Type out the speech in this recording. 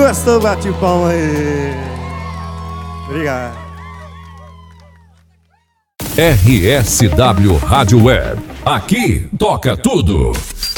Gostou? Bate palma aí. Obrigado. RSW Rádio Web. Aqui toca tudo.